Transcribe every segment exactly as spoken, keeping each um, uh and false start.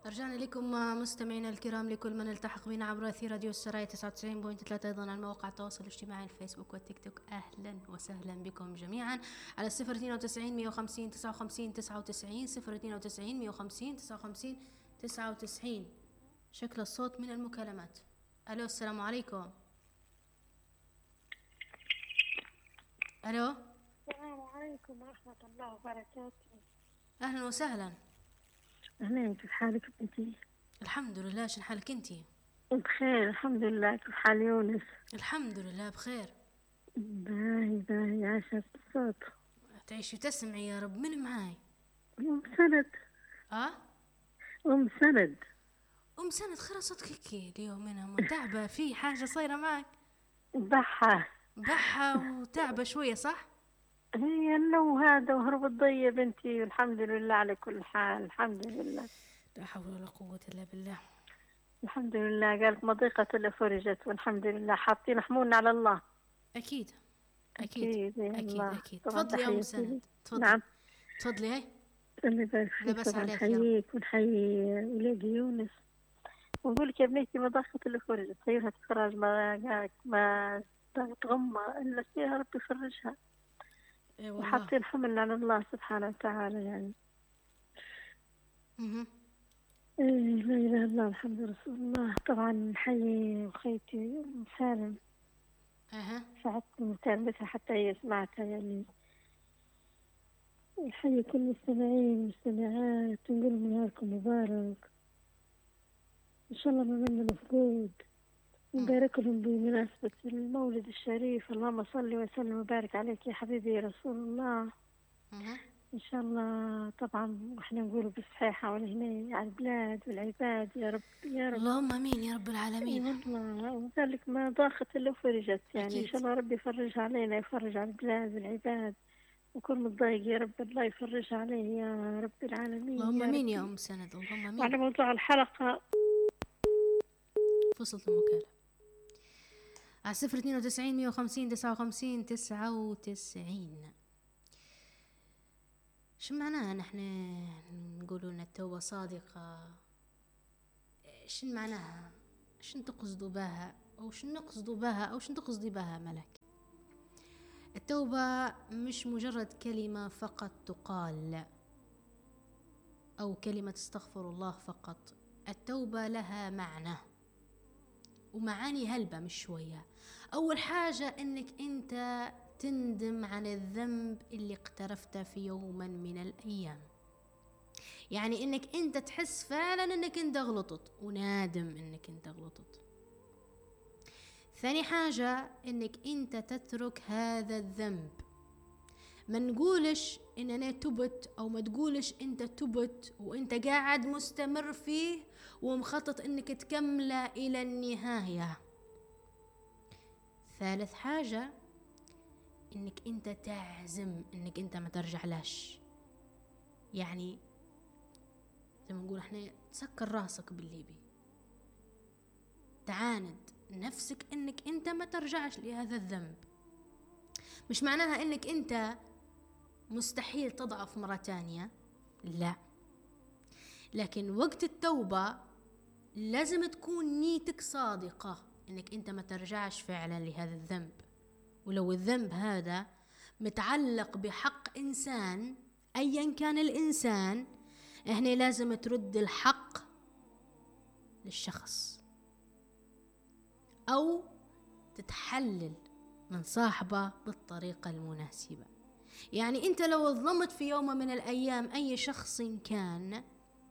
رجعنا لكم مستمعينا الكرام، لكل من التحق بنا عبر أثير راديو السرايا تسعة وتسعين فاصلة ثلاثة، أيضا على مواقع التواصل الاجتماعي الفيسبوك والتيك توك. أهلا وسهلا بكم جميعا على صفر اثنين وتسعين مية وخمسين تسعة وخمسين تسعة وتسعين صفر اثنين وتسعين مية وخمسين تسعة وخمسين تسعة وتسعين. شكل الصوت من المكالمات. ألو، السلام عليكم. ألو، السلام عليكم ورحمة الله وبركاته. أهلا وسهلا. أهلين، كيف حالك بنتي؟ الحمد لله، شن حالك انتي؟ بخير الحمد لله. كيف حال يونس؟ الحمد لله بخير. باهي باهي، عاشت الصوت. تعيشي وتسمعي يا رب. من معاي؟ أم سند. اه أم سند. أم سند، خير صوتك هيك اليوم؟ أنا متعبة، في حاجة صايرة معك؟ بحة بحة وتعبة شوية صح؟ هي النوم هذا وهرب الضية بنتي، والحمد لله على كل حال. الحمد لله لا حول ولا قوة إلا بالله. الحمد لله. قالك مضيقة إلا فرجت، والحمد لله. حاطين حمولنا على الله. أكيد أكيد أكيد يا أكيد الله. أكيد. طبعا تفضلي يا أم تحياتي سند، لي. تفضلي. نعم، تفضلي. هاي الله يبارك لا فيك. بس طبعا عليك يا رب. نحييك ونحيي ولاد يونس، ونقول لك يا بنيتي مضخة اللي خرجت خيرها تخرج، ما ما تغمى إلا فيها ربي يفرجها. إيه والله. وحاطين حمل على الله سبحانه وتعالى يعني. اها إيه، لا إله إلا الله محمد رسول الله. طبعا نحيي أخيتي أم سالم، اها ساعدتني متابعتها حتى هي سمعتها يعني. نحيي كل المستمعين والمستمعات ونقول نهاركم مبارك، إن شاء الله ما منا مفقود. نبارك لهم بمناسبة المولد الشريف. اللهم صل وسلم وبارك عليك يا حبيبي يا رسول الله. اها إن شاء الله. طبعا وإحنا نقول بالصحيحة والهنا على البلاد والعباد يا رب يا رب. اللهم امين يا رب العالمين. والله وذلك ما ضاقت إلا فرجت يعني. إن أكيد. شاء الله ربي يفرج علينا، يفرج على البلاد والعباد، وكل متضايق يا رب الله يفرج عليه يا رب العالمين اللهم يا امين يا ربي. أم سند، اللهم امين. وعلى موضوع الحلقة، فصلت المكالمة على صفر اثنين وتسعين مية وخمسين تسعة وخمسين تسعة وتسعين. شو معناها نحن نقولوا ان التوبة صادقة؟ شن معناها؟ شن تقصدوا بها او شن نقصدوا بها او شن تقصدي بها ملك؟ التوبة مش مجرد كلمة فقط تقال او كلمة استغفر الله فقط. التوبة لها معنى ومعاني هلبة مش شوية. اول حاجة انك انت تندم عن الذنب اللي اقترفته في يوم من الايام، يعني انك انت تحس فعلا انك انت غلطت ونادم انك انت غلطت. ثاني حاجة انك انت تترك هذا الذنب. ما نقولش ان انا تبت، او ما تقولش انت تبت وانت قاعد مستمر فيه ومخطط انك تكمله الى النهاية. ثالث حاجة انك انت تعزم انك انت ما ترجع لاش، يعني زي ما نقول احنا تسكر راسك بالليبي، تعاند نفسك انك انت ما ترجعش لهذا الذنب. مش معناها انك انت مستحيل تضعف مرة تانية، لا، لكن وقت التوبة لازم تكون نيتك صادقة انك انت ما ترجعش فعلا لهذا الذنب. ولو الذنب هذا متعلق بحق انسان ايا كان الانسان، هنا لازم ترد الحق للشخص او تتحلل من صاحبه بالطريقة المناسبة. يعني انت لو ظلمت في يوم من الايام اي شخص كان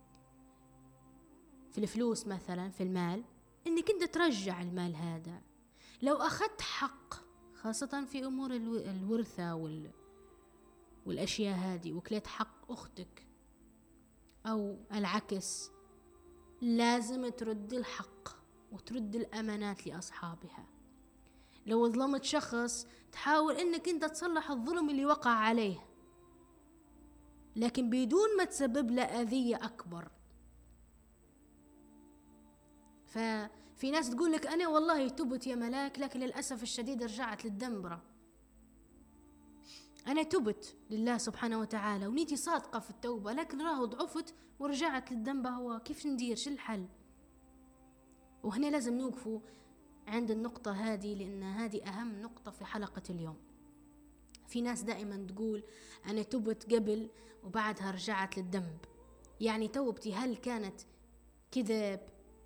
في الفلوس مثلا، في المال، انك انت ترجع المال هذا. لو اخذت حق، خاصة في امور الورثة وال... والاشياء هذه، وكليت حق اختك او العكس، لازم ترد الحق وترد الامانات لاصحابها. لو ظلمت شخص تحاول انك انت تصلح الظلم اللي وقع عليه، لكن بدون ما تسبب له اذية اكبر. ففي ناس تقول لك انا والله تبت يا ملاك، لكن للاسف الشديد رجعت للدنبرة. أنا تبت لله سبحانه وتعالى ونيتي صادقة في التوبة، لكن راه ضعفت ورجعت للذنب، هو كيف ندير؟ شو الحل؟ وهنا لازم نوقفوا عند النقطة هذه، لأن هذه أهم نقطة في حلقة اليوم. في ناس دائما تقول أنا تبت قبل وبعدها رجعت للذنب، يعني توبتي هل كانت كذب؟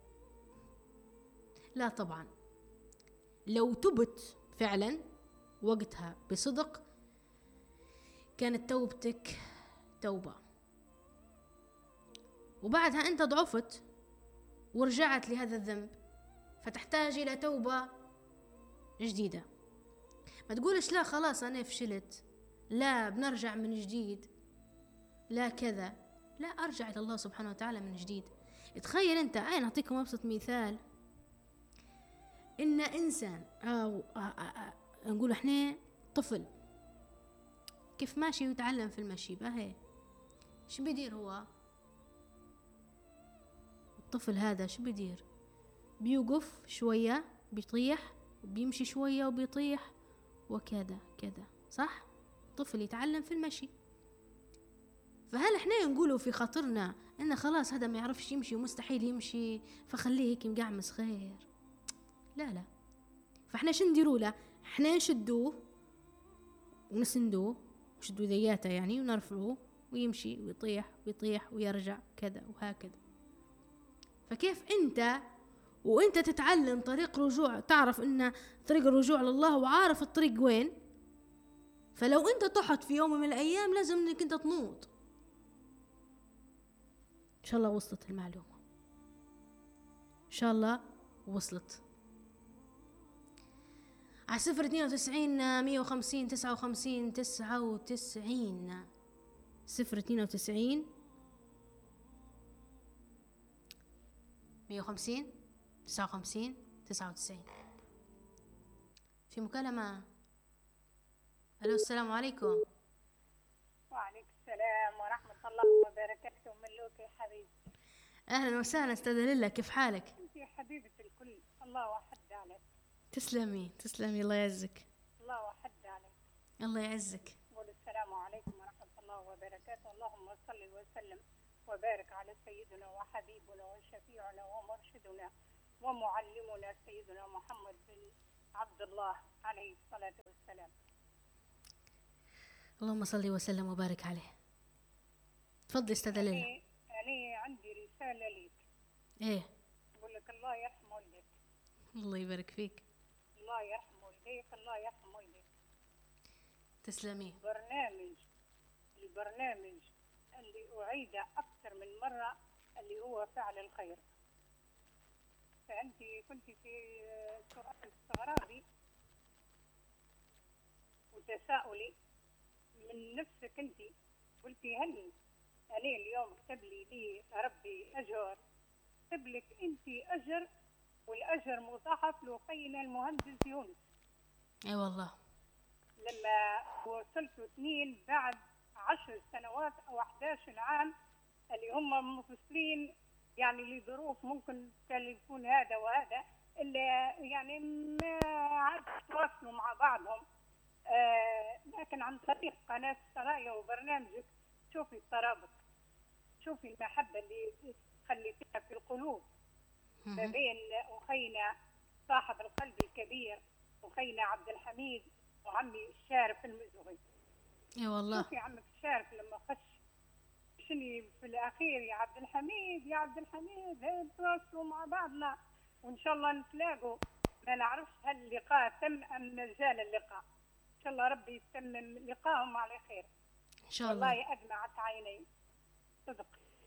لا طبعا. لو تبت فعلا وقتها بصدق كانت توبتك توبة، وبعدها أنت ضعفت ورجعت لهذا الذنب، فتحتاج إلى توبة جديدة. ما تقولش لا خلاص أنا فشلت، لا بنرجع من جديد، لا كذا، لا أرجع إلى الله سبحانه وتعالى من جديد. تخيل أنت، أنا أعطيكم أبسط مثال، إن إنسان أو نقول إحنا طفل كيف ماشي ويتعلم في المشي، باهي شو بيدير هو الطفل هذا؟ شو بيدير؟ بيوقف شوية بيطيح، وبيمشي شوية وبيطيح، وكذا كذا، صح؟ طفل يتعلم في المشي. فهل احنا نقولوا في خاطرنا ان خلاص هذا ما يعرفش يمشي ومستحيل يمشي فخليه هيك مقعمس خير؟ لا لا. فاحنا شو نديروا له؟ احنا نشدوه ونسندوه، نشدوا ذياته يعني، ونرفعوه ويمشي ويطيح ويطيح ويرجع كذا وهكذا. فكيف انت وانت تتعلم طريق رجوع، تعرف ان طريق الرجوع لله وعارف الطريق وين، فلو انت طحت في يوم من الايام لازم انك انت تنوض. ان شاء الله وصلت المعلومة، ان شاء الله وصلت. على صفر اثنين وتسعين مية وخمسين تسعة وخمسين تسعة وتسعين، صفر اثنين وتسعين مية وخمسين تسعة وخمسين تسعة وتسعين. في مكالمة. الو السلام عليكم. وعليكم السلام ورحمة الله وبركاته. ملوك يا حبيبتي. اهلا وسهلا استاذة ليلى، كيف حالك؟ انت يا حبيبة الكل، الله وحد عليك. تسلمي تسلمي، الله يعزك. الله وحد عليك. الله يعزك. قول السلام عليكم ورحمة الله وبركاته. اللهم صل وسلم وبارك على سيدنا وحبيبنا وشفيعنا ومرشدنا ومعلمنا سيدنا محمد بن عبد الله عليه الصلاة والسلام. اللهم صل وسلم وبارك عليه. تفضلي استاذة ليلى. أنا عندي رسالة ليك. ايه؟ بقول لك الله يرحم والديك. الله يبارك فيك. الله يرحم والديك، الله يرحم والديك. تسلمي. برنامج البرنامج اللي أعيده أكثر من مرة اللي هو فعل الخير. فأنت كنت في سؤال استغرابي وتساؤلي من نفسك، أنت قلتي هل أنا اليوم كتب لي لي ربي أجر، كتب لك أنت أجر، والأجر مضاعف لأخينا المهندس يونس. اي أيوة والله. لما وصلت اثنين بعد عشر سنوات أو أحد عشر عام اللي هم منفصلين يعني لظروف ممكن يكون هذا وهذا، إلا يعني ما عاد تواصلوا مع بعضهم. آه لكن عن طريق قناة السرايا وبرنامجك شوفي الترابط، شوفي المحبة اللي خليتها في القلوب ما بين أخينا صاحب القلب الكبير أخينا عبد الحميد وعمي الشارف المزغي. اي والله. شوفي عمك الشارف لما خش شني في الأخير، يا عبد الحميد يا عبد الحميد نتواصلوا مع بعضنا وإن شاء الله نتلاقوا. ما نعرفش هل اللقاء تم أم مازال اللقاء. إن شاء الله ربي يتمم لقاءهم على خير ان شاء الله. والله أدمعت عيني صدق.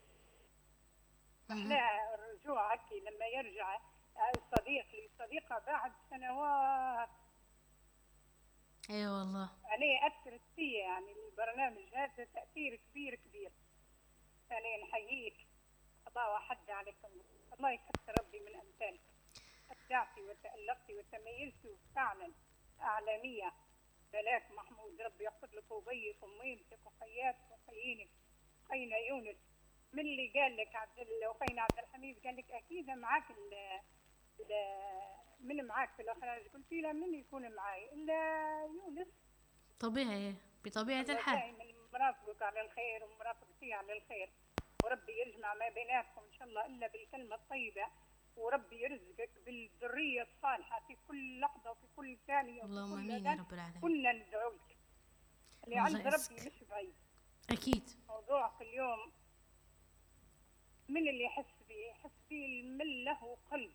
احنا الرجوع هكي لما يرجع الصديق لصديقه بعد سنوات. اي أيوة والله. أنا أثرت فيه يعني البرنامج هذا تأثير كبير كبير. أنا نحييك، الله وحد عليكم، الله يكثر ربي من أمثالك. أبدعتي وتألقتي وتميزتي فعلا أعلامية. بلاك محمود ربي يحفظ لك وبيك وميمتك وخياتك وخيينك. خينا يونس من اللي قال لك عبد وخينا عبد الحميد قال لك أكيد معاك ال ال من معاك في الإخراج؟ قلت له من يكون معاي إلا يونس. طبيعي. بطبيعة الله الحال. دائما مرافقك على الخير ومرافقتي على الخير، وربي يجمع ما بيناتكم إن شاء الله إلا بالكلمة الطيبة، وربي يرزقك بالذرية الصالحة في كل لحظة وفي كل ثانية وفي اللهم كل امين يا أذان. رب العالمين. كلنا ندعو لك، اللي الله عند ربي يعزك. مش بعيد. اكيد. موضوعك اليوم من اللي يحس بيه؟ يحس بيه من له قلب،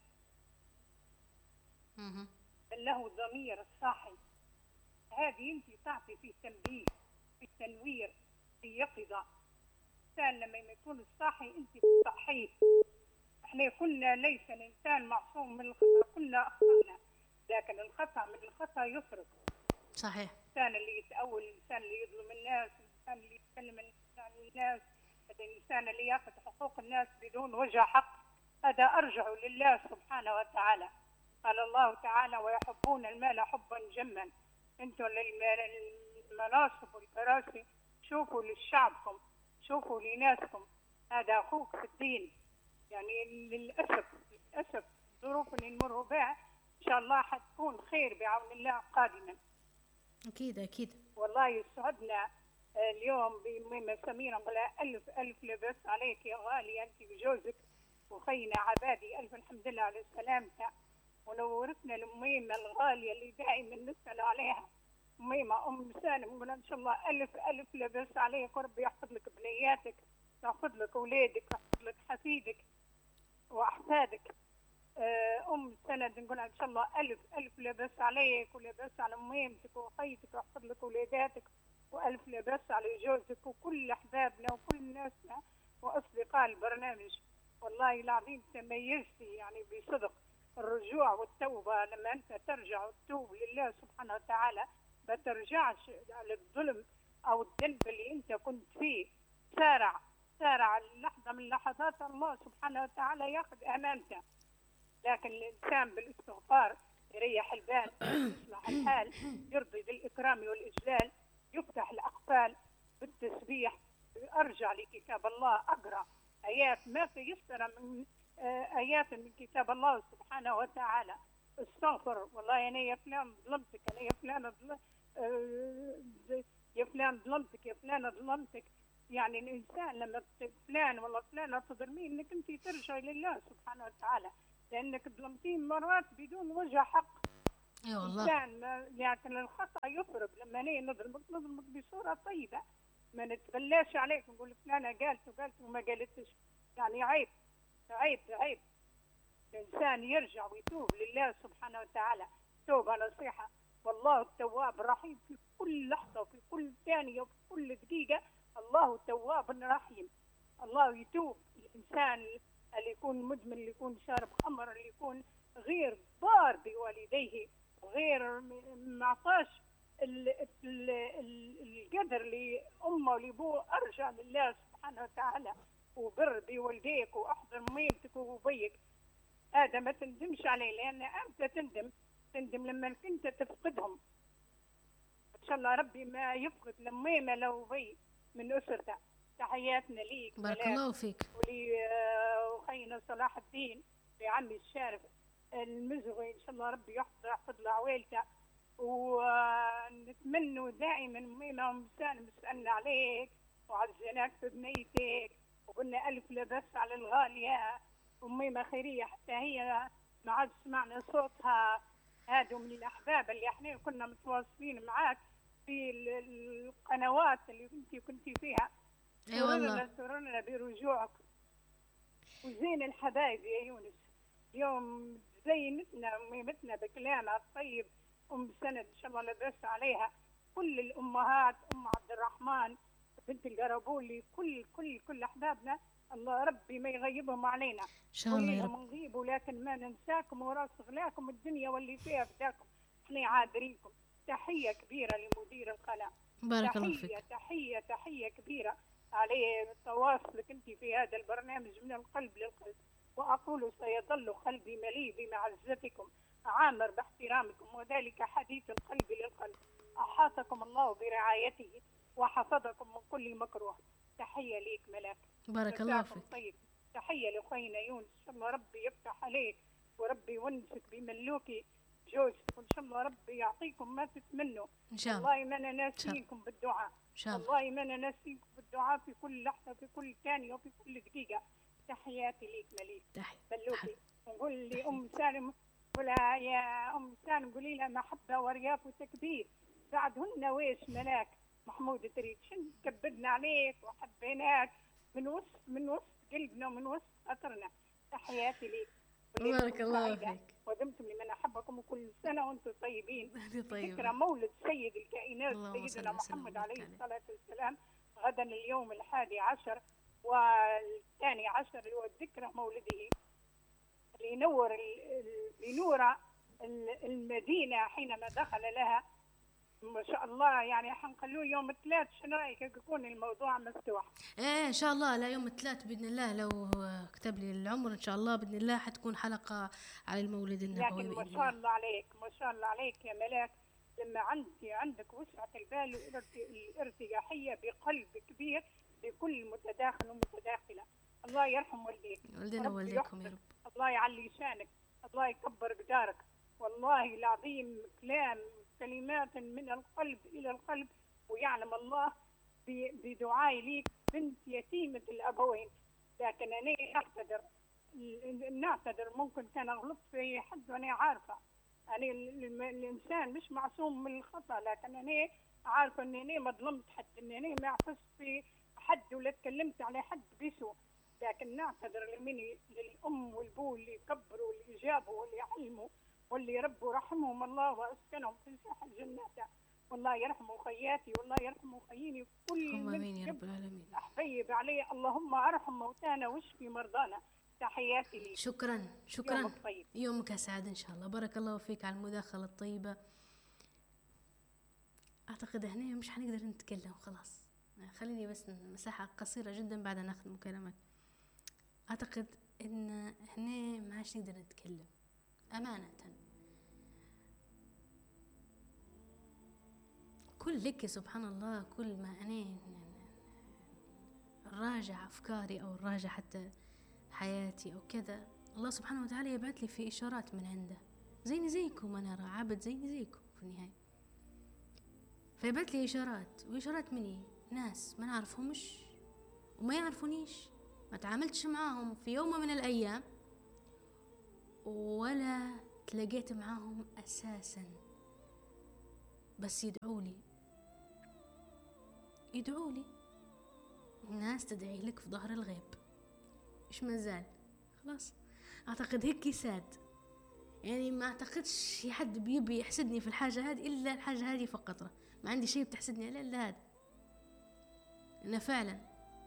اها. من له ضمير الصاحي. هذه انت تعطي في تنبيه، في تنوير، في يقظة. الإنسان لما يكون الصاحي انت تصحيه. احنا كنا ليس الإنسان معصوم من الخطأ، كنا أخطأنا، لكن الخطأ من الخطأ يفرق. صحيح. الإنسان اللي يتأول، الإنسان اللي يظلم الناس، الإنسان اللي يتكلم عن الناس، الإنسان اللي يأخذ حقوق الناس بدون وجه حق، هذا أرجع لله سبحانه وتعالى. قال الله تعالى: ويحبون المال حبا جما. انتم للمناصب والكراسي شوفوا لشعبكم، شوفوا لناسكم. هذا أخوك في الدين. يعني للأسف للأسف الظروف اللي نمر بها إن شاء الله حتكون خير بعون الله قادما. اكيد اكيد. والله يسعدنا اليوم بميمة سميرة. نقولها ألف ألف لبس عليك يا غالية أنت وجوزك وخينا عبادي، ألف الحمد لله على سلامتها. ونورتنا الميمة الغالية اللي دائما نسأل عليها، ميمة أم سالم. نقول إن شاء الله ألف ألف لبس عليك، وربي يحفظ لك بنياتك، يحفظ لك أولادك، يحفظ لك حفيدك وأحفادك. أم سند نقول إن شاء الله ألف ألف لبس عليك، ولبس على ميمتك وخيتك، ويحفظ لك أولاداتك، وألف لبس على جوزك وكل أحبابنا وكل ناسنا وأصدقاء البرنامج. والله العظيم تميزتي يعني بصدق. الرجوع والتوبة، لما أنت ترجع وتتوب لله سبحانه وتعالى ما ترجعش على الظلم أو الذنب اللي أنت كنت فيه. سارع سارع لحظة من لحظات الله سبحانه وتعالى يأخذ أمانته. لكن الإنسان بالاستغفار يريح البال، يصلح الحال، يرضي بالإكرام والإجلال، يفتح الأقفال بالتسبيح. أرجع لكتاب الله، أقرأ آيات ما في يسر من آيات من كتاب الله سبحانه وتعالى. استغفر والله أنا يا فلان ظلمتك، أنا يا فلان يا فلان ظلمتك، يا فلان ظلمتك. يعني الإنسان لما فلان والله فلان تظلمين إنك أنت ترجع لله سبحانه وتعالى، لأنك ظلمتين مرات بدون وجه حق. اي والله. الإنسان لكن الخطأ يفرق. لما نيجي نظلمك نظلمك بصورة طيبة، ما نتبلاش عليك نقول فلانة قالت وقالت وما قالتش. يعني عيب عيب عيب. الإنسان يرجع ويتوب لله سبحانه وتعالى توبة نصيحة. والله التواب الرحيم في كل لحظة وفي كل ثانية وفي كل دقيقة. الله تواب رحيم. الله يتوب. الإنسان اللي يكون مدمن، اللي يكون شارب خمر، اللي يكون غير ضار بوالديه، غير معطاش القدر لأمه ولأبوه، أرجع لله سبحانه وتعالى وبر بوالديك وأحضر ميمتك وأبيك. هذا ما تندمش عليه، لأن أنت تندم تندم لما كنت تفقدهم. إن شاء الله ربي ما يفقد لميمة لو بي من أسرته. تحياتنا ليك بارك الله فيك. ولي أخينا صلاح الدين لعمي الشارف المزغي. إن شاء الله ربي يحفظ يحفظ له عويلته. ونتمنى دائما ميمة أم سالم سألنا عليك وعزيناك في بنيتك، وقلنا ألف لبس على الغالية وميمة خيرية حتى هي ما عاد سمعنا صوتها. هذا من الأحباب اللي احنا كنا متواصلين معاك في القنوات اللي كنتي كنتي فيها. اي والله. سررنا برجوعك وزين الحبايب يا يونس. اليوم زينتنا ميمتنا بكلامها الطيب. أم سند إن شاء الله لبس عليها كل الأمهات، أم عبد الرحمن بنت القربولي، كل كل كل أحبابنا. الله ربي ما يغيبهم علينا ان شاء الله يا رب. نغيبوا لكن ما ننساكم وراس غلاكم الدنيا واللي فيها فداكم. احنا عابرينكم. تحية كبيرة لمدير القناة. بارك الله تحية فيك. تحية تحية كبيرة عليه تواصلك انت في هذا البرنامج من القلب للقلب. وأقول سيظل قلبي مليء بمعزتكم عامر باحترامكم، وذلك حديث القلب للقلب. أحاطكم الله برعايته وحفظكم من كل مكروه. تحية ليك ملاك. بارك الله فيك. طيب. تحية لأخينا يونس. إن شاء الله ربي يفتح عليك وربي يونسك بملوكي جوزك، وان شاء الله ربي يعطيكم ما تتمنوا. ان شاء الله. والله ما انا ناسيكم بالدعاء، ان شاء الله. والله ما انا ناسيكم بالدعاء في كل لحظه، في كل ثانيه، وفي كل دقيقه. تحياتي ليك مليك تحية. بلوكي. نقول لي ام سالم، قولها يا ام سالم، قولي لها محبه ورياض وتكبير بعدهن ويش ملاك محمود تريد. شن كبرنا عليك وحبيناك من وسط من وسط قلبنا ومن وسط خاطرنا. تحياتي ليك. بارك الله فيك. ودمتم لمن احبكم، وكل سنه وانتم طيبين. طيب. ذكرى مولد سيد الكائنات سيدنا محمد عليه الصلاه والسلام غدا اليوم الحادي عشر والثاني عشر، اللي هو ذكرى مولده لنور لنور المدينه حينما دخل لها. ما شاء الله يعني حنخلوه يوم الثلاث. شنو رايك يكون الموضوع مفتوح؟ ايه ان شاء الله، لا يوم الثلاث باذن الله، لو كتب لي العمر ان شاء الله باذن الله حتكون حلقه على المولد النبوي. لكن ما شاء الله عليك، ما شاء الله عليك يا ملاك، لما عندي عندك وسعه البال والارتياحيه بقلب كبير لكل متداخل ومتداخله. الله يرحم والديك، والدنا ووالديكم يا رب. الله يعلي شانك، الله يكبر قدارك. والله العظيم كلام كلمات من القلب إلى القلب. ويعلم الله بدعائي ليك بنت يتيمة الأبوين. لكن أنا أعتذر، نعتذر، ممكن كان غلطت في حد وأنا عارفة. أنا الإنسان مش معصوم من الخطأ، لكن أنا عارفة أني أنا ما ظلمت حد، أني أنا ما عفست في حد ولا تكلمت على حد بسوء. لكن نعتذر لمن للأم والبو اللي كبروا واللي جابوا واللي علموا واللي ربوا رحمهم الله واسكنهم في ساح الجنات. والله يرحموا خياتي، والله يرحموا خييني كل امين يا رب العالمين. احبيب عليه. اللهم ارحم موتانا واشفي مرضانا. تحياتي لي. شكرا شكرا. يومك طيب. يومك اسعد ان شاء الله. بارك الله فيك على المداخله الطيبه. اعتقد هنا مش حنقدر نتكلم خلاص، خليني بس مساحه قصيره جدا بعد ناخذ مكالمات. اعتقد ان هنا ما عادش نقدر نتكلم امانه. كل لك سبحان الله، كل ما أنا راجع أفكاري أو راجع حتى حياتي أو كذا، الله سبحانه وتعالى يبعث لي في إشارات من عنده. زيني زيكم، أنا عبد زيني زيكم في النهاية، فيبعث لي إشارات. وإشارات مني ناس ما نعرفهمش وما يعرفونيش، ما تعاملتش معاهم في يوم من الأيام ولا تلاقيت معاهم أساسا، بس يدعوا لي يدعوا لي. الناس تدعي لك في ظهر الغيب، إيش مازال؟ خلاص أعتقد هيك ساد. يعني ما أعتقدش في حد بيبي يحسدني في الحاجة هذه إلا الحاجة هذه فقط. ما عندي شيء بتحسدني عليه إلا هذا. إنه فعلا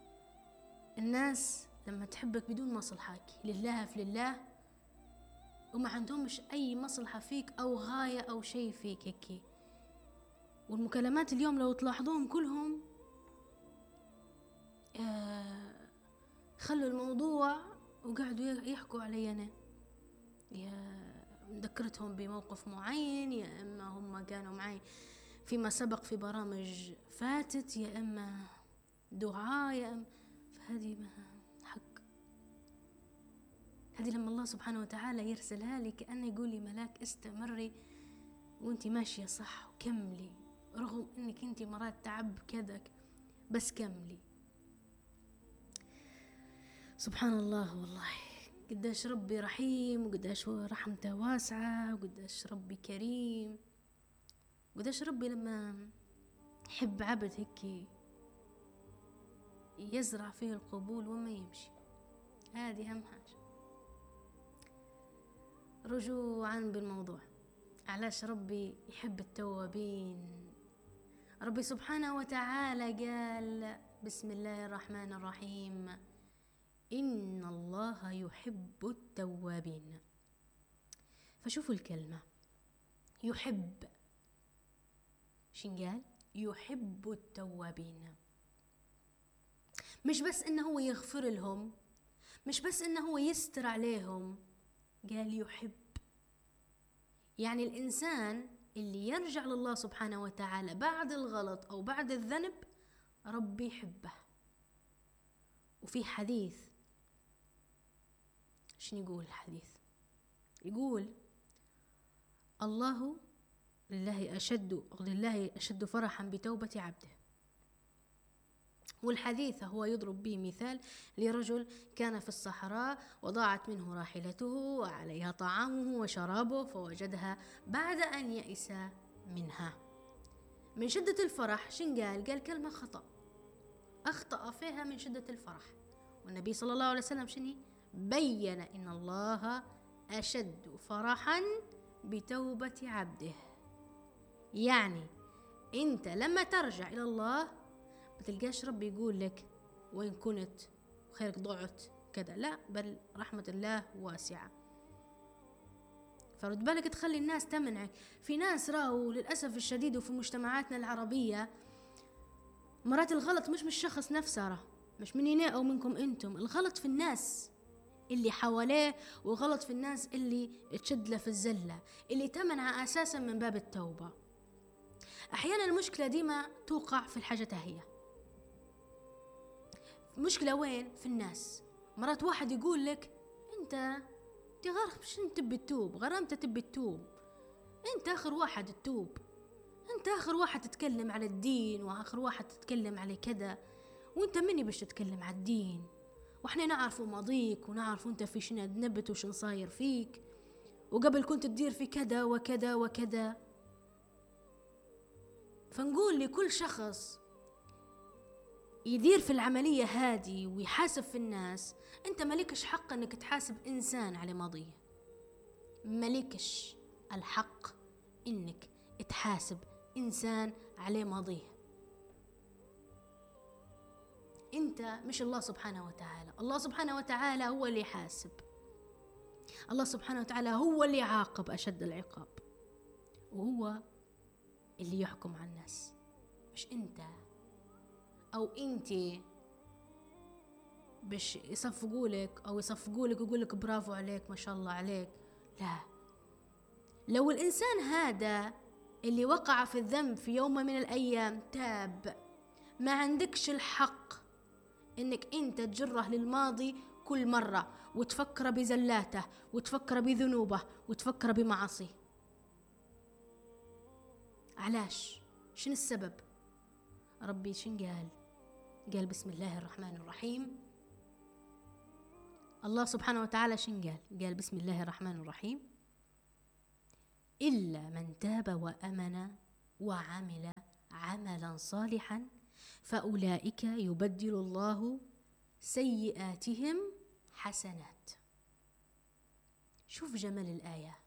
الناس لما تحبك بدون مصلحك لله في لله، وما عندهمش أي مصلحة فيك أو غاية أو شيء فيك هيك. والمكالمات اليوم لو تلاحظوهم كلهم آه خلوا الموضوع وقعدوا يحكوا علي أنا، يا ذكرتهم بموقف معين، يا إما هم كانوا معي فيما سبق في برامج فاتت، يا إما دعاء، يا إما فهذه ما حق. هذه لما الله سبحانه وتعالى يرسلها لي كأنه يقول لي ملاك استمري وانتي ماشية صح وكملي، رغم انك انتي مرات تعب كذا بس كملي. سبحان الله والله، قداش ربي رحيم، وقداش رحمته واسعة، وقداش ربي كريم، وقداش ربي لما يحب عبد هيك يزرع فيه القبول وما يمشي. هذه أهم حاجة. رجوعا بالموضوع، علاش ربي يحب التوابين؟ ربي سبحانه وتعالى قال بسم الله الرحمن الرحيم إن الله يحب التوابين. فشوفوا الكلمة يحب، شين قال؟ يحب التوابين. مش بس إنه هو يغفر لهم، مش بس إنه هو يستر عليهم، قال يحب. يعني الإنسان اللي يرجع لله سبحانه وتعالى بعد الغلط أو بعد الذنب ربي يحبه. وفي حديث شنو يقول الحديث؟ يقول الله لله أشد لله أشد فرحا بتوبة عبده. والحديث هو يضرب به مثال لرجل كان في الصحراء وضاعت منه راحلته وعليها طعامه وشرابه فوجدها بعد أن يئس منها. من شدة الفرح شن قال؟ قال كلمة خطأ أخطأ فيها من شدة الفرح. والنبي صلى الله عليه وسلم شني بين إن الله أشد فرحا بتوبة عبده. يعني أنت لما ترجع إلى الله بتلقاش ربي يقول لك وين كنت وخيرك ضعت كذا، لا، بل رحمة الله واسعة. فرد بالك تخلي الناس تمنعك. في ناس راوا للأسف الشديد وفي مجتمعاتنا العربية مرات الغلط مش من الشخص نفسه، راه مش مني أو منكم أنتم، الغلط في الناس اللي حواليه وغلط في الناس اللي تشد له في الزلة اللي تمنع أساسا من باب التوبة. أحيانا المشكلة ديما توقع في الحاجة هي مشكلة وين؟ في الناس. مرات واحد يقول لك أنت تغرق مش أنت تبي تتوب، غرامته تبي تتوب، أنت آخر واحد تتوب، أنت آخر واحد تتكلم على الدين وآخر واحد تتكلم على كذا، وأنت مني باش تتكلم على الدين، وإحنا نعرفوا ماضيك ونعرفوا أنت في شنو نبت وشن صاير فيك، وقبل كنت تدير في كذا وكذا وكذا. فنقول لكل شخص يدير في العملية هذه ويحاسب في الناس، أنت ملكش حق أنك تحاسب إنسان على ماضيه، ملكش الحق أنك تحاسب إنسان على ماضيه. أنت مش الله سبحانه وتعالى. الله سبحانه وتعالى هو اللي يحاسب، الله سبحانه وتعالى هو اللي يعاقب أشد العقاب، وهو اللي يحكم على الناس، مش أنت أو أنتي باش يصفقوا لك أو يصفقوا لك ويقول لك برافو عليك ما شاء الله عليك. لا، لو الإنسان هذا اللي وقع في الذنب في يوم من الأيام تاب، ما عندكش الحق إنك أنت تجره للماضي كل مرة وتفكر بزلاته وتفكر بذنوبه وتفكر بمعاصيه. علاش؟ شنو السبب؟ ربي شن قال؟ قال بسم الله الرحمن الرحيم. الله سبحانه وتعالى شن قال؟ قال بسم الله الرحمن الرحيم إلا من تاب وأمن وعمل عملا صالحا فأولئك يبدل الله سيئاتهم حسنات. شوف جمال الآية.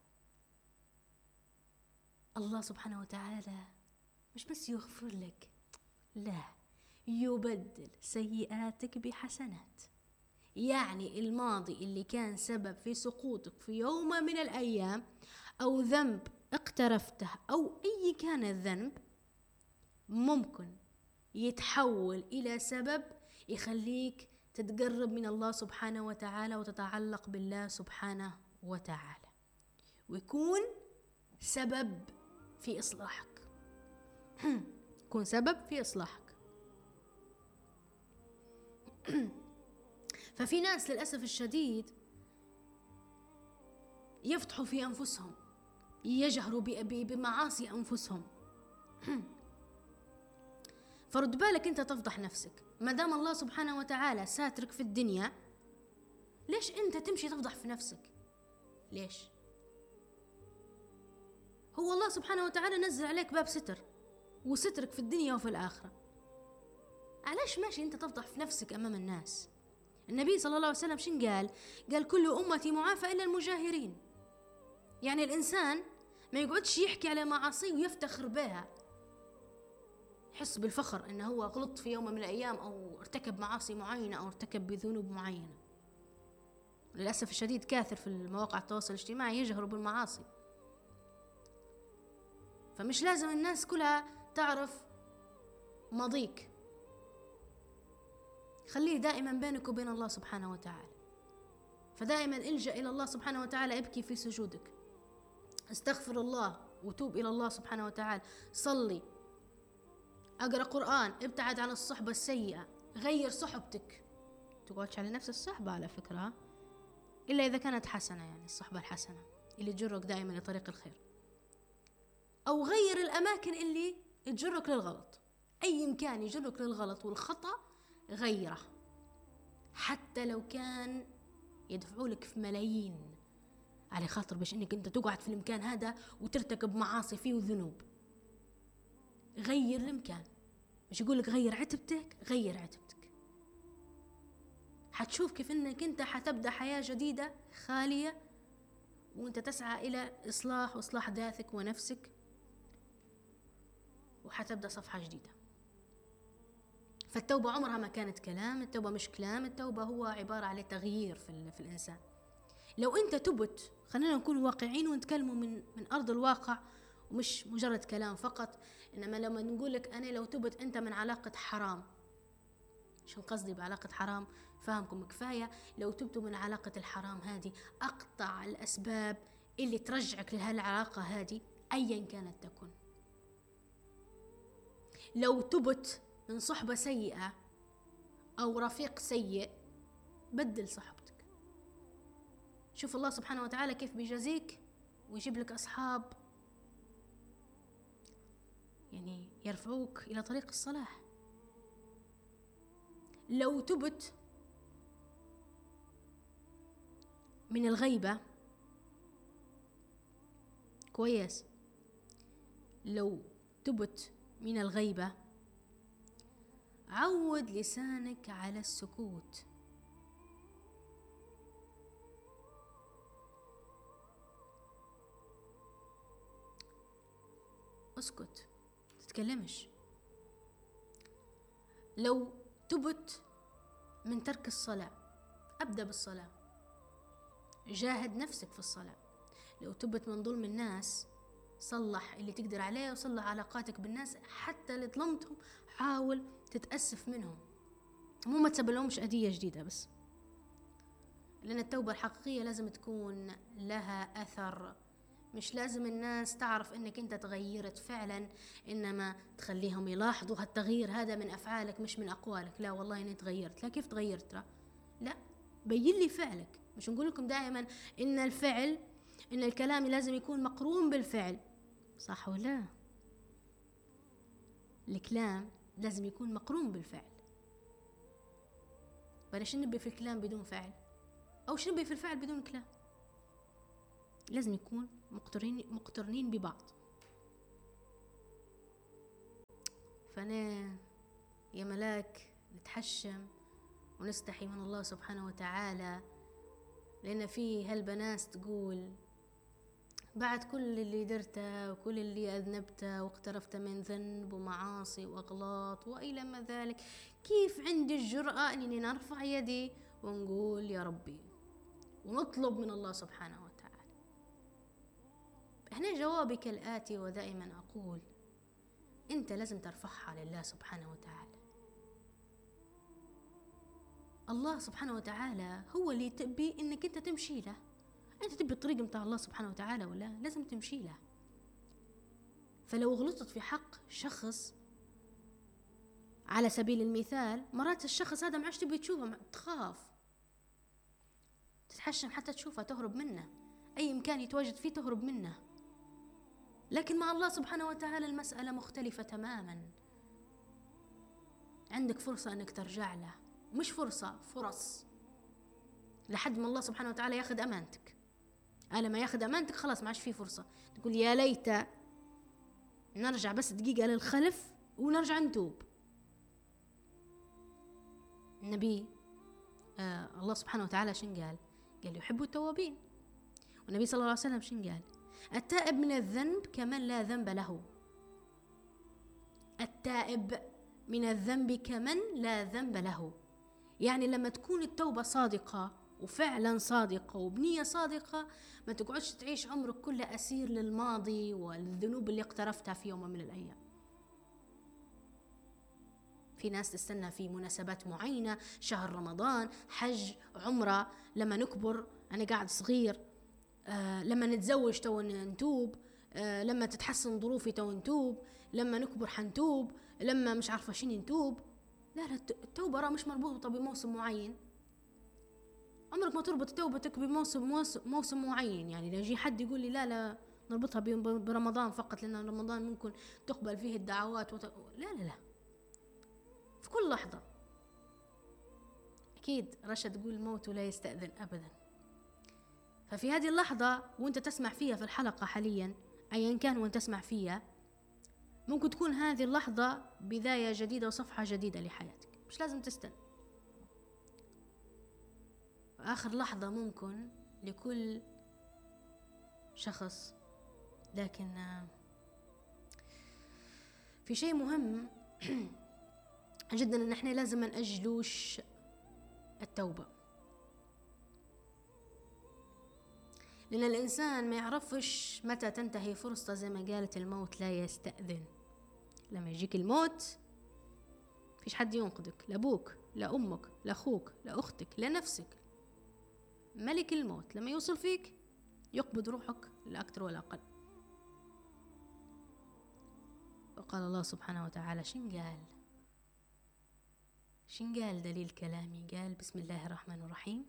الله سبحانه وتعالى مش بس يغفر لك، لا، يبدل سيئاتك بحسنات. يعني الماضي اللي كان سبب في سقوطك في يوم من الأيام أو ذنب اقترفته أو أي كان الذنب ممكن يتحول إلى سبب يخليك تتقرب من الله سبحانه وتعالى وتتعلق بالله سبحانه وتعالى، ويكون سبب في إصلاحك يكون سبب في إصلاحك. ففي ناس للأسف الشديد يفتحوا في أنفسهم، يجهروا بمعاصي أنفسهم. فرد بالك أنت تفضح نفسك. ما دام الله سبحانه وتعالى ساترك في الدنيا، ليش أنت تمشي تفضح في نفسك؟ ليش؟ هو الله سبحانه وتعالى نزل عليك باب ستر وسترك في الدنيا وفي الآخرة، علاش ماشي أنت تفضح في نفسك أمام الناس؟ النبي صلى الله عليه وسلم شن قال؟ قال كل أمتي معافى إلا المجاهرين. يعني الإنسان ما يقعدش يحكي على معاصيه ويفتخر بها، يحس بالفخر إنه هو غلط في يوم من الأيام أو ارتكب معاصي معينة أو ارتكب بذنوب معينة. للأسف الشديد كاثر في المواقع التواصل الاجتماعي يجهروا بالمعاصي. فمش لازم الناس كلها تعرف ماضيك، خليه دائما بينك وبين الله سبحانه وتعالى. فدائما الجأ إلى الله سبحانه وتعالى، ابكي في سجودك، استغفر الله وتوب إلى الله سبحانه وتعالى، صلي، أقرأ قرآن، ابتعد عن الصحبة السيئة، غير صحبتك. تقعدش على نفس الصحبة على فكرة، إلا إذا كانت حسنة، يعني الصحبة الحسنة اللي تجرك دائما لطريق الخير. أو غير الأماكن اللي تجرك للغلط. أي مكان يجرك للغلط والخطأ غيره، حتى لو كان يدفعوا لك في ملايين على خاطر باش انك انت تقعد في المكان هذا وترتكب معاصي فيه وذنوب. غير المكان، مش يقول لك غير عتبتك، غير عتبتك. حتشوف كيف انك انت حتبدأ حياة جديدة خالية، وانت تسعى الى اصلاح واصلاح ذاتك ونفسك، وحتبدأ صفحة جديدة. فالتوبة عمرها ما كانت كلام، التوبة مش كلام، التوبة هو عبارة على تغيير في, في الإنسان. لو أنت تبت، خلينا نكون واقعين ونتكلموا من, من أرض الواقع ومش مجرد كلام فقط. إنما لما نقول لك أنا لو تبت أنت من علاقة حرام، شو قصدي بعلاقة حرام؟ فهمكم كفاية. لو تبتوا من علاقة الحرام هذه، أقطع الأسباب اللي ترجعك لهالعلاقة هذه أيا كانت تكن. لو تبت من صحبة سيئة أو رفيق سيء، بدل صحبتك. شوف الله سبحانه وتعالى كيف بيجازيك ويجيب لك أصحاب يعني يرفعوك إلى طريق الصلاح. لو تبت من الغيبة، كويس، لو تبت من الغيبة عود لسانك على السكوت. اسكت، تتكلمش. لو تبت من ترك الصلاة، أبدأ بالصلاة، جاهد نفسك في الصلاة. لو تبت من ظلم الناس، صلح اللي تقدر عليه وصلح علاقاتك بالناس، حتى اللي ظلمتهم حاول تتأسف منهم، مو ما تسبلهمش أذية جديدة بس. لأن التوبة الحقيقية لازم تكون لها أثر، مش لازم الناس تعرف إنك أنت تغيرت فعلا، إنما تخليهم يلاحظوا هالتغيير هذا من أفعالك مش من أقوالك. لا والله إني تغيرت، لا كيف تغيرت؟ ترى لا، بين لي فعلك. مش نقول لكم دائما إن الفعل، إن الكلام لازم يكون مقرون بالفعل، صح ولا؟ الكلام لازم يكون مقرون بالفعل. بلاش نبي في الكلام بدون فعل، أو شنبي في الفعل بدون كلام. لازم يكون مقترنين مقترنين ببعض. فأنا يا ملاك نتحشم ونستحي من الله سبحانه وتعالى، لأن فيه هالبناس تقول بعد كل اللي درته وكل اللي أذنبته واقترفت من ذنب ومعاصي وأغلاط وإلى ما ذلك، كيف عندي الجرأة أنني نرفع يدي ونقول يا ربي ونطلب من الله سبحانه وتعالى؟ هنا جوابي كالآتي، ودائما أقول أنت لازم ترفعها لله سبحانه وتعالى. الله سبحانه وتعالى هو اللي تبي إنك أنت تمشي له. أنت تبي الطريق متاع الله سبحانه وتعالى ولا لازم تمشي له. فلو غلطت في حق شخص على سبيل المثال، مرات الشخص هذا ما عادش تبي تشوفه، تخاف تتحشم حتى تشوفه، تهرب منه، أي مكان يتواجد فيه تهرب منه. لكن مع الله سبحانه وتعالى المسألة مختلفة تماما. عندك فرصة أنك ترجع له، مش فرصة، فرص، لحد ما الله سبحانه وتعالى ياخذ أمانتك. أنا ما ياخذ أمانتك خلاص ما عادش فيه فرصة. تقول يا ليت نرجع بس دقيقة للخلف ونرجع نتوب. النبي آه الله سبحانه وتعالى شن قال؟ قال يحب التوابين. والنبي صلى الله عليه وسلم شن قال؟ التائب من الذنب كمن لا ذنب له. التائب من الذنب كمن لا ذنب له. يعني لما تكون التوبة صادقة وفعلا صادقة وبنية صادقة، ما تقعدش تعيش عمرك كله أسير للماضي والذنوب اللي اقترفتها في يوم من الأيام. في ناس تستنى في مناسبات معينة، شهر رمضان، حج، عمرة، لما نكبر، أنا قاعد صغير، آه لما نتزوج تو نتوب، آه لما تتحسن ظروفي تو نتوب، لما نكبر حنتوب، لما مش عارفة شين نتوب. لا لا، التوبة راه مش مربوطة بموسم معين. عمرك ما تربط توبتك بموسم موسم, موسم معين. يعني لو يجي حد يقول لي لا لا نربطها برمضان فقط، لأن رمضان ممكن تقبل فيه الدعوات وت... لا لا لا، في كل لحظة. أكيد رشا تقول الموت لا يستأذن أبدا. ففي هذه اللحظة وانت تسمع فيها في الحلقة حاليا، أيا كان وانت تسمع فيها، ممكن تكون هذه اللحظة بداية جديدة وصفحة جديدة لحياتك، مش لازم تستنى. آخر لحظة ممكن لكل شخص. لكن في شيء مهم جدا، ان احنا لازم ما نأجلوش التوبة، لأن الإنسان ما يعرفش متى تنتهي فرصته. زي ما قالت الموت لا يستأذن. لما يجيك الموت فيش حد ينقذك، لا أبوك لا أمك لا أخوك لا أختك لا نفسك. ملك الموت لما يوصل فيك يقبض روحك لا أكثر ولا أقل. وقال الله سبحانه وتعالى شن قال شن قال دليل كلامي، قال بسم الله الرحمن الرحيم: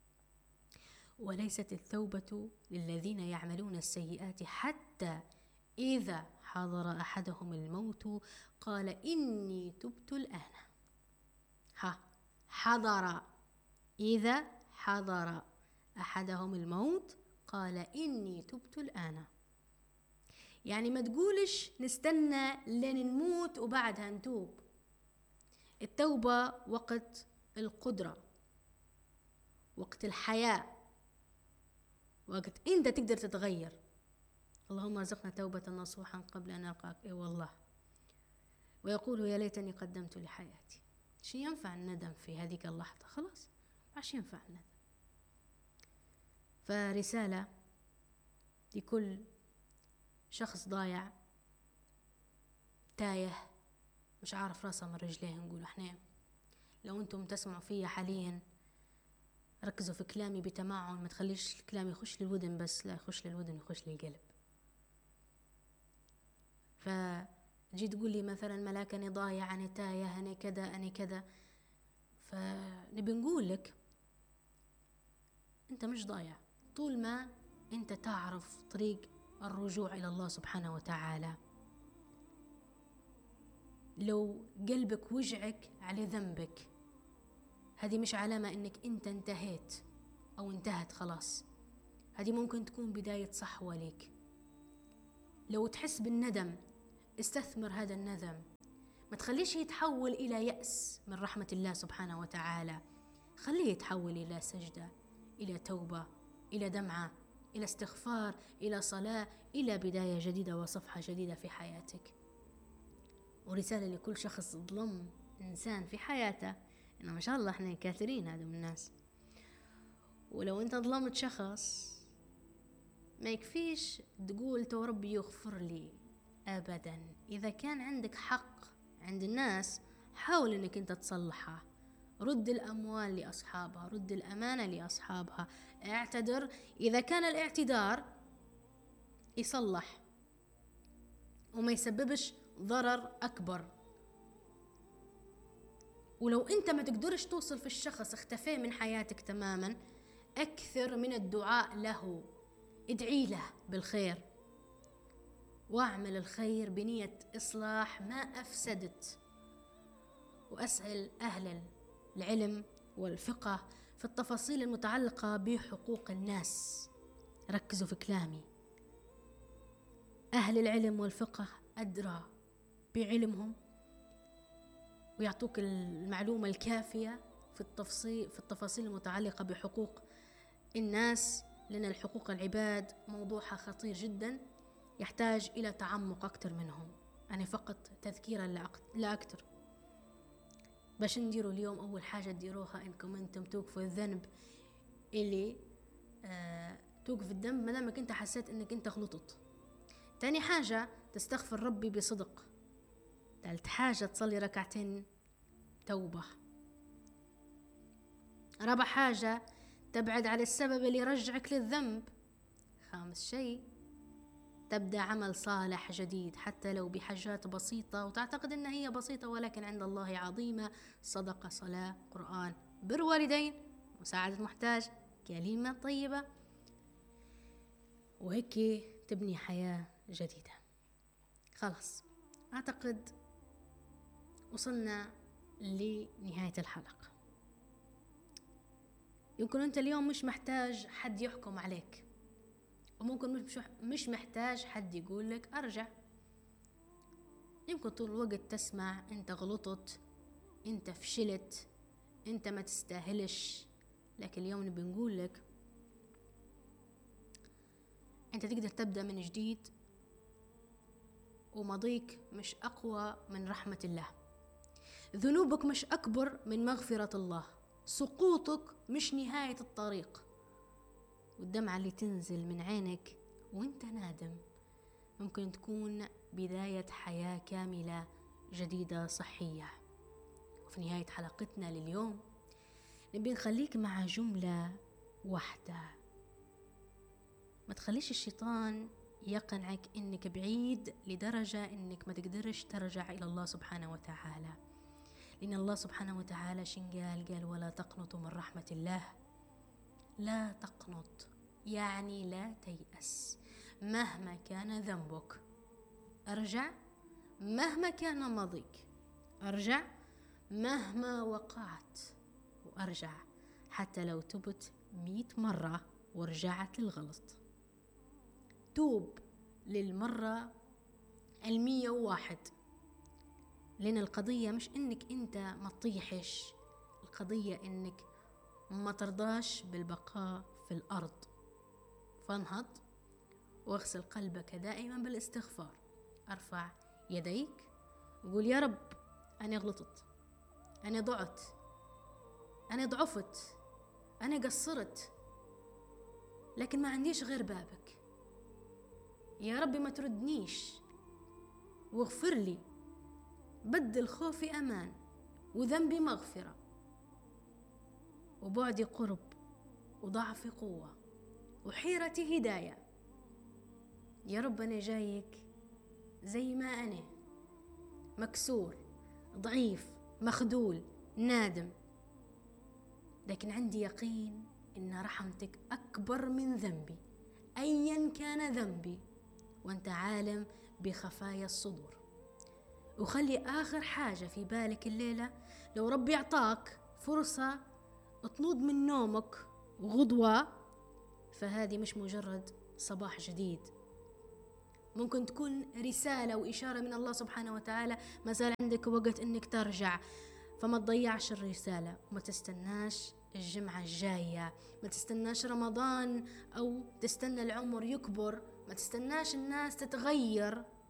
وليست التوبة للذين يعملون السيئات حتى إذا حضر أحدهم الموت قال إني تبت الآن. ها، حضر، إذا حضر أحدهم الموت قال إني تبت الآن. يعني ما تقولش نستنى لين نموت وبعدها نتوب. التوبة وقت القدرة، وقت الحياة، وقت انت تقدر تتغير. اللهم ارزقنا توبة نصوحا قبل ان نلقاك. اي والله. ويقول يا ليتني قدمت لحياتي. شو ينفع الندم في هذه اللحظة؟ خلاص عش ينفع الندم. فرسالة لكل شخص ضايع تايه مش عارف راسه من رجليه. نقول احنا لو انتم تسمعوا فيا حاليا ركزوا في كلامي بتمعن، ما تخليش الكلام يخش للودن بس، لا يخش للودن يخش للقلب. فجي تقول لي مثلا ملاك أنا ضايع، أنا تايه، أنا كذا أنا كذا، فنبي نقول لك أنت مش ضايع طول ما أنت تعرف طريق الرجوع إلى الله سبحانه وتعالى. لو قلبك وجعك على ذنبك، هذه مش علامة انك انت انتهيت او انتهت خلاص، هذه ممكن تكون بداية صحوة لك. لو تحس بالندم استثمر هذا الندم، ما تخليش يتحول الى يأس من رحمة الله سبحانه وتعالى، خليه يتحول الى سجدة، الى توبة، الى دمعة، الى استغفار، الى صلاة، الى بداية جديدة وصفحة جديدة في حياتك. ورسالة لكل شخص ظلم إنسان في حياته، إنه ما شاء الله إحنا كثيرين هذا من الناس. ولو أنت ظلمت شخص ما يكفيش تقول تو ربي يغفر لي أبدا. إذا كان عندك حق عند الناس حاول إنك أنت تصلحها، رد الأموال لأصحابها، رد الأمانة لأصحابها، اعتذر إذا كان الاعتذار يصلح وما يسببش ضرر أكبر. ولو أنت ما تقدرش توصل في الشخص اختفى من حياتك تماما، أكثر من الدعاء له، ادعي له بالخير واعمل الخير بنية إصلاح ما أفسدت. وأسأل أهل العلم والفقه في التفاصيل المتعلقة بحقوق الناس. ركزوا في كلامي، أهل العلم والفقه أدرى بعلمهم ويعطوك المعلومة الكافية في التفصيل في التفاصيل المتعلقة بحقوق الناس، لأن الحقوق العباد موضوعها خطير جدا يحتاج إلى تعمق أكثر منهم. أنا فقط تذكيرا لا أكثر. باش نديروا اليوم أول حاجة تديروها إنكم أنتم توقفوا الذنب اللي آه توقف الذنب ما دامك أنت حسيت إنك أنت غلطت. تاني حاجة تستغفر ربي بصدق. ثالث حاجة تصلي ركعتين توبة. رابع حاجة تبعد عن السبب اللي يرجعك للذنب. خامس شيء تبدأ عمل صالح جديد حتى لو بحاجات بسيطة وتعتقد أنها هي بسيطة ولكن عند الله عظيمة. صدقة، صلاة، قرآن، بر والدين، مساعدة محتاج، كلمة طيبة، وهيك تبني حياة جديدة. خلاص، أعتقد وصلنا لنهاية الحلقة. يمكن أنت اليوم مش محتاج حد يحكم عليك، وممكن مش مش محتاج حد يقول لك أرجع. يمكن طول الوقت تسمع أنت غلطت، أنت فشلت، أنت ما تستاهلش. لكن اليوم نبي نقول لك أنت تقدر تبدأ من جديد، وماضيك مش أقوى من رحمة الله، ذنوبك مش أكبر من مغفرة الله، سقوطك مش نهاية الطريق، والدمعة اللي تنزل من عينك وانت نادم ممكن تكون بداية حياة كاملة جديدة صحية. وفي نهاية حلقتنا لليوم نبي نخليك مع جملة واحدة: ما تخليش الشيطان يقنعك انك بعيد لدرجة انك ما تقدرش ترجع الى الله سبحانه وتعالى، لان الله سبحانه وتعالى شن قال؟ قال ولا تقنطوا من رحمة الله. لا تقنط يعني لا تيأس، مهما كان ذنبك ارجع، مهما كان ماضيك ارجع، مهما وقعت وارجع، حتى لو تبت مئة مرة ورجعت للغلط، توب للمرة المية وواحد. لأن القضية مش إنك أنت ما تطيحش، القضية إنك ما ترضاش بالبقاء في الأرض. فانهض واغسل قلبك دائما بالاستغفار، ارفع يديك وقول يا رب أنا غلطت، أنا ضعت، أنا ضعفت، أنا قصرت، لكن ما عنديش غير بابك. يا ربي ما تردنيش، واغفر لي، بدل خوفي أمان وذنبي مغفرة وبعدي قرب وضعفي قوة وحيرتي هداية. يا رب أنا جايك زي ما أنا، مكسور، ضعيف، مخذول، نادم، لكن عندي يقين إن رحمتك أكبر من ذنبي أيا كان ذنبي، وأنت عالم بخفايا الصدور. وخلي آخر حاجة في بالك الليلة، لو ربي يعطاك فرصة تنوض من نومك غدوة، فهذه مش مجرد صباح جديد، ممكن تكون رسالة وإشارة من الله سبحانه وتعالى ما زال عندك وقت إنك ترجع. فما تضيعش الرسالة، وما تستناش الجمعة الجاية، ما تستناش رمضان أو تستنى العمر يكبر، ما تستناش الناس تتغير